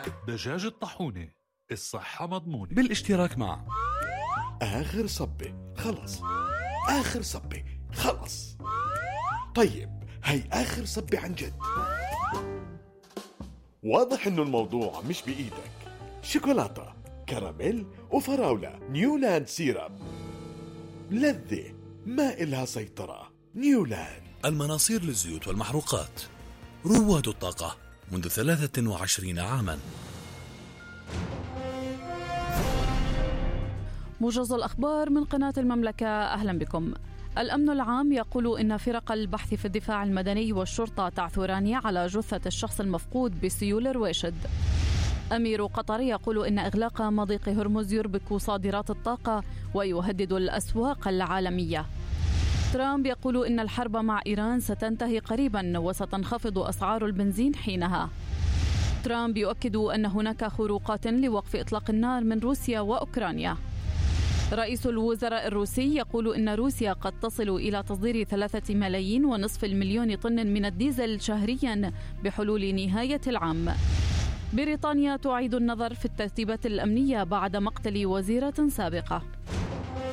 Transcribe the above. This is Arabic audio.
دجاج الطاحونة، الصحة مضمونة. بالاشتراك مع آخر صبة خلص، آخر صبة خلص. طيب هي آخر صبة عن جد. واضح إنه الموضوع مش بإيدك. شوكولاتة، كراميل وفراولة، نيولاند سيرب، لذة ما إلها سيطرة. نيولاند، المناصير للزيوت والمحروقات، رواد الطاقة منذ 23 عاما. موجز الأخبار من قناة المملكة، أهلا بكم. الأمن العام يقول إن فرق البحث في الدفاع المدني والشرطة تعثران على جثة الشخص المفقود بسيول رويشد. أمير قطر يقول إن إغلاق مضيق هرمز يربك صادرات الطاقة ويهدد الأسواق العالمية. ترامب يقول إن الحرب مع إيران ستنتهي قريبا وستنخفض أسعار البنزين حينها. ترامب يؤكد أن هناك خروقات لوقف إطلاق النار من روسيا وأوكرانيا. رئيس الوزراء الروسي يقول إن روسيا قد تصل إلى تصدير 3.5 مليون طن من الديزل شهريا بحلول نهاية العام. بريطانيا تعيد النظر في الترتيبات الأمنية بعد مقتل وزيرة سابقة.